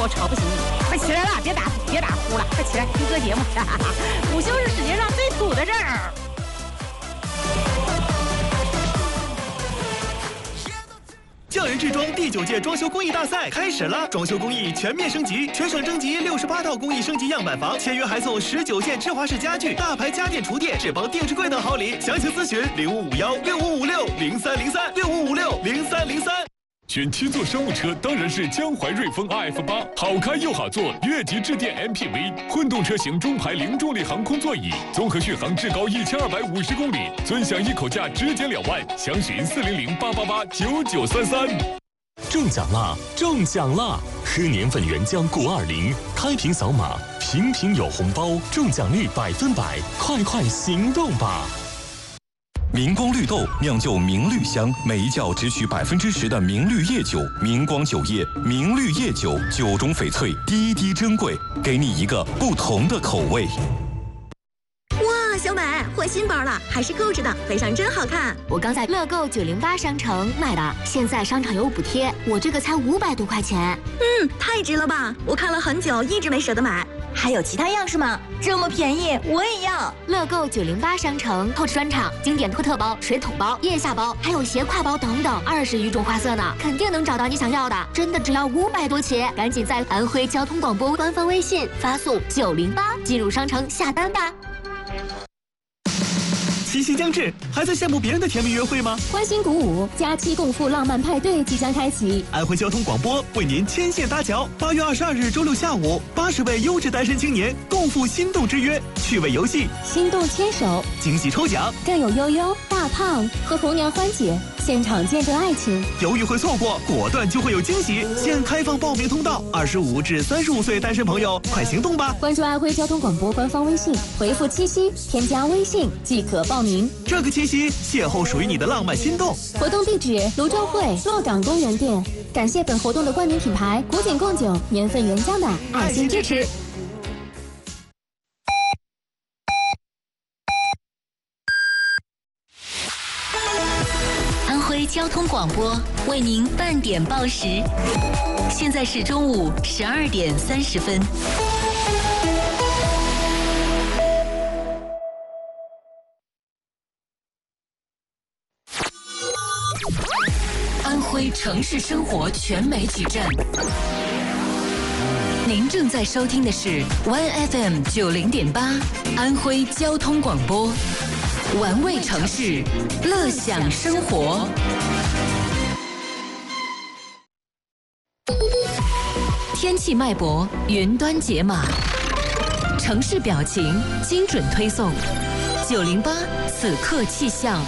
吵吵不醒你。快起来了，别打呼了，快起来听歌节目。午休是世界上最土的事儿。 匠人制装第9届装修工艺大赛开始了，装修工艺全面升级，全省征集68套工艺升级样板房，签约还送19件智华式家具、大牌家电厨电、智邦定制柜等好礼。详情咨询05516556030365560303。 选7座商务车当然是江淮瑞风 RF8，好开又好坐，越级致电 MPV， 混动车型中排零重力航空座椅，综合续航至高1250公里，尊享一口价直减2万，详询400-888-9933。 中奖啦！中奖啦！喝年份原浆钴20，开瓶扫码，瓶瓶有红包，中奖率100%，快快行动吧！ 明光绿豆酿就明绿香，每一窖只取10%的明绿叶酒，明光酒业明绿叶酒，酒中翡翠，滴滴珍贵，给你一个不同的口味。 哇，小美换新包了，还是购置的，背上真好看。 我刚在乐购908商城买的，现在商场有补贴，我这个才500多块钱。 太值了吧！我看了很久，一直没舍得买。 还有其他样式吗？这么便宜，我也要！ 乐购908商城透视专场，经典托特包、水桶包、腋下包，还有斜挎包等等，20余种花色呢，肯定能找到你想要的。真的只要500多起，赶紧在安徽交通广播官方微信发送908进入商城下单吧。 七夕将至，还在羡慕别人的甜蜜约会吗？ 欢欣鼓舞，假期共赴浪漫派对即将开启。 安徽交通广播为您牵线搭桥，8月22日周六下午，80位优质单身青年共赴心动之约，趣味游戏， 心动牵手， 惊喜抽奖， 更有悠悠、大胖和红娘欢姐现场见证爱情。 犹豫会错过，果断就会有惊喜。现开放报名通道，25至35岁单身朋友快行动吧！ 关注安徽交通广播官方微信，回复七夕，添加微信即可报名。 这个七夕，邂逅属于你的浪漫心动。 活动地址：泸州会洛港公园店。感谢本活动的冠名品牌古井贡酒年份原浆的爱心支持。 安徽交通广播为您半点报时，现在是中午12点30分。安徽城市生活全媒体站，您正在收听的是 1FM 90.8安徽交通广播，玩味城市，乐享生活。天气脉搏，云端解码，城市表情，精准推送。908此刻气象。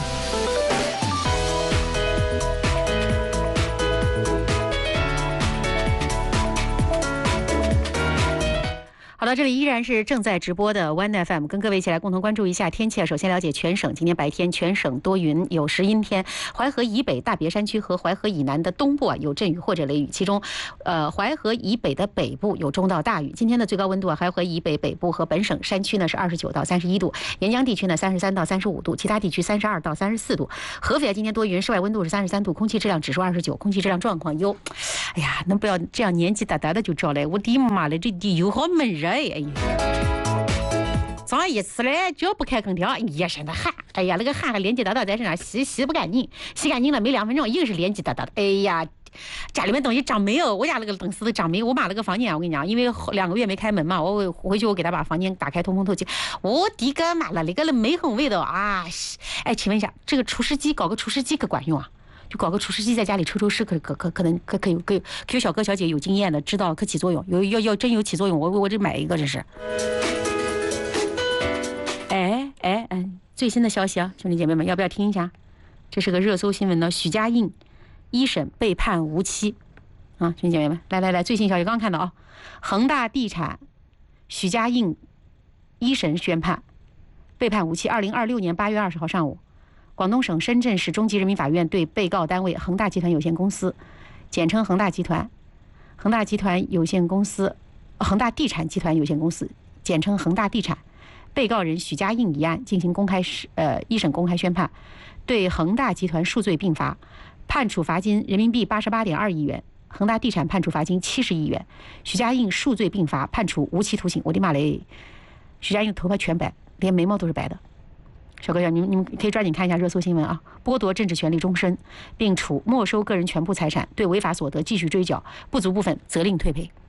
好的，这里依然是正在直播的 1FM， 跟各位一起来共同关注一下天气啊。首先了解全省，今天白天全省多云，有时阴天，淮河以北大别山区和淮河以南的东部啊有阵雨或者雷雨，其中淮河以北的北部有中到大雨。今天的最高温度啊，淮河以北北部和本省山区呢是29到31度，沿江地区呢33到35度，其他地区32到34度。合肥啊今天多云，室外温度是33度，空气质量指数29，空气质量状况优。哎呀，能不要这样年纪大大的就着来？我的妈了，这地又好闷热。哎呀，早上一次嘞就不开空调，一身的汗。哎呀，那个汗还连接到在身上洗不干净，洗干净了没2分钟，一个是连接到的。哎呀，家里面东西长霉哦，我家那个东西都长霉。我妈那个房间，我跟你讲，因为2个月没开门嘛，我回去我给她把房间打开通风透气。我的个妈了，那个霉红味道啊！哎，请问一下，这个除湿机搞个除湿机可管用啊？就搞个除湿机在家里抽湿，可能可有小哥小姐有经验的知道可起作用，要真有起作用，我这买一个这是。最新的消息啊，兄弟姐妹们，要不要听一下？这是个热搜新闻呢，许家印一审被判无期啊，兄弟姐妹们，来，最新消息刚看到啊，恒大地产许家印一审宣判被判无期。2026年8月20号上午。广东省深圳市中级人民法院对被告单位恒大集团有限公司，简称恒大集团，恒大地产有限公司，简称恒大地产，被告人许家印一案进行一审公开宣判，对恒大集团数罪并罚，判处罚金人民币88.2亿元， 恒大地产判处罚金70亿元，许家印数罪并罚，判处无期徒刑。我的妈嘞！许家印头发全白，连眉毛都是白的。小哥哥，你们可以抓紧看一下热搜新闻啊！剥夺政治权利终身，并处没收个人全部财产，对违法所得继续追缴，不足部分责令退赔。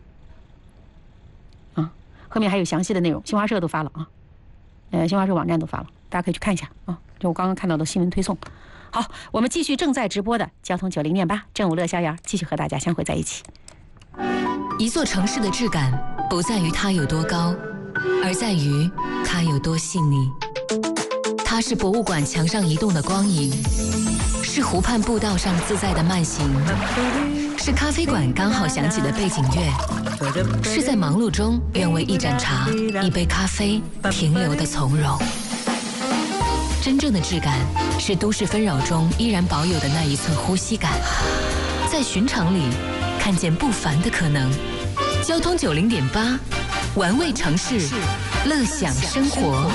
啊，后面还有详细的内容，新华社都发了啊，新华社网站都发了，大家可以去看一下啊。就我刚刚看到的新闻推送。好，我们继续正在直播的交通90.8正午乐逍遥，继续和大家相会在一起。 一座城市的质感不在于它有多高，而在于它有多细腻。它是博物馆墙上移动的光影，是湖畔步道上自在的慢行，是咖啡馆刚好响起的背景乐，是在忙碌中愿为一盏茶、一杯咖啡停留的从容。真正的质感是都市纷扰中依然保有的那一寸呼吸感，在寻常里看见不凡的可能。交通90.8，玩味城市，乐享生活。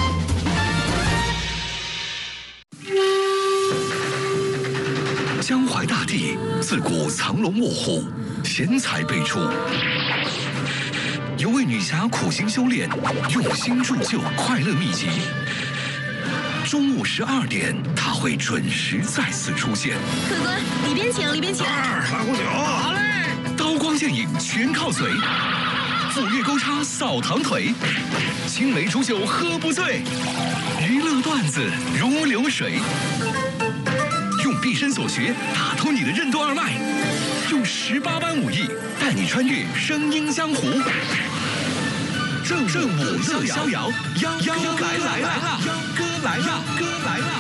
江淮大地自古藏龙卧虎，贤才辈出。有位女侠苦心修炼，用心铸就快乐秘籍。中午12点，她会准时再次出现。 客官，里边请，里边请。 来壶酒。好嘞。刀光剑影全靠嘴，斧钺钩叉扫堂腿，青梅煮酒喝不醉，娱乐段子如流水。用毕生所学打通你的任督二脉，用18般武艺带你穿越声音江湖。正午乐逍遥，幺哥来了，幺哥来了，哥来了。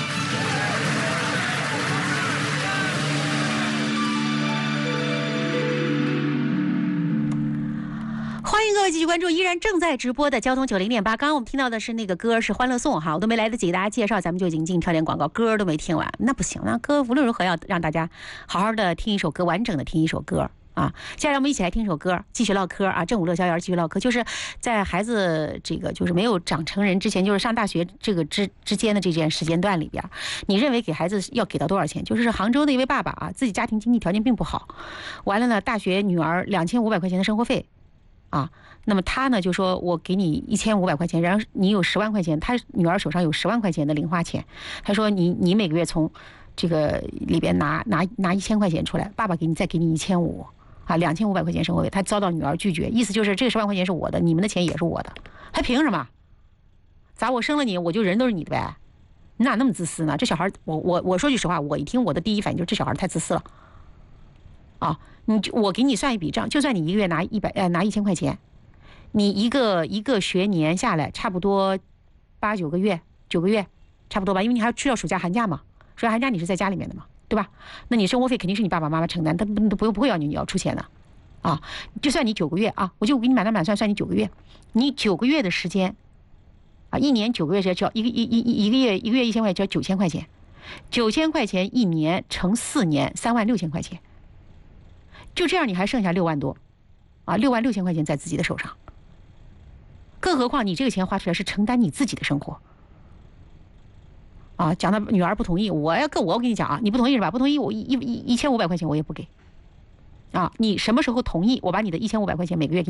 欢迎各位继续关注依然正在直播的交通90.8。刚刚我们听到的是那个歌是《欢乐颂》哈，我都没来得及给大家介绍，咱们就已经进跳点广告，歌都没听完，那不行，那歌无论如何要让大家好好的听一首歌，完整的听一首歌啊。接下来我们一起来听首歌，继续唠嗑啊，正午乐逍遥继续唠嗑，就是在孩子这个就是没有长成人之前，就是上大学这个之间的这件时间段里边，你认为给孩子要给到多少钱？就是杭州的一位爸爸啊，自己家庭经济条件并不好，完了呢，大学女儿2500块钱的生活费。啊，那么他呢就说我给你1500块钱，然后你有10万块钱，他女儿手上有10万块钱的零花钱，他说你每个月从这个里边拿1000块钱出来，爸爸再给你1500啊，2500块钱生活费，他遭到女儿拒绝，意思就是这10万块钱是我的，你们的钱也是我的，他凭什么？咋我生了你我就人都是你的呗？你哪那么自私呢？这小孩我说句实话，我一听我的第一反应就是这小孩太自私了啊。我给你算一笔账，就算你一个月拿1000块钱，你一个学年下来差不多8、9个月，9个月差不多吧，因为你还需要暑假寒假嘛，暑假寒假你是在家里面的嘛，对吧？那你生活费肯定是你爸爸妈妈承担，他不会要你要出钱的啊。就算你9个月啊，我就给你满打算你9个月，你9个月的时间啊，一年9个月就要一个月1000块就要9000块钱，9000块钱一年乘4年36000块钱。就这样你还剩下6万多啊，66000块钱在自己的手上，更何况你这个钱花出来是承担你自己的生活啊。讲他女儿不同意，我跟你讲啊，你不同意是吧？不同意我1500块钱我也不给啊。你什么时候同意我把你的1500块钱每个月给你